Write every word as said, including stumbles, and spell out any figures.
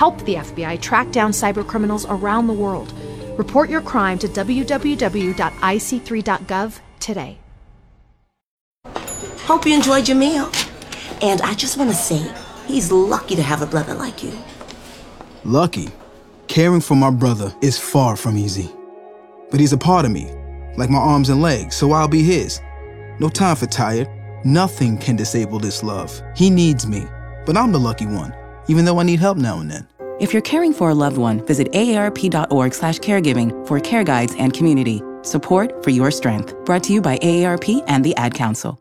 Help the F B I track down cybercriminals around the world. Report your crime to w w w dot i c three dot gov today. Hope you enjoyed your meal. And I just want to say, he's lucky to have a brother like you. Lucky? Caring for my brother is far from easy. But he's a part of me, like my arms and legs, so I'll be his. No time for tired. Nothing can disable this love. He needs me, but I'm the lucky one, even though I need help now and then. If you're caring for a loved one, visit A A R P dot org slash caregiving for care guides and community. Support for your strength. Brought to you by A A R P and the Ad Council.